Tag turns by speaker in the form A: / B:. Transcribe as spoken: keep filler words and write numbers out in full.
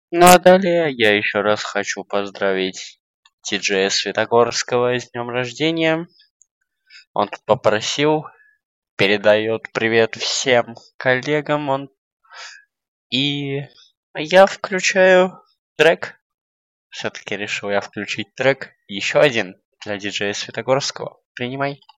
A: Ну а далее я еще раз хочу поздравить Ти-Джея Светогорского с днем рождения. Он тут попросил, передает привет всем коллегам. Он и я включаю трек. Все-таки решил я включить трек. Еще один для диджея Светогорского. Принимай.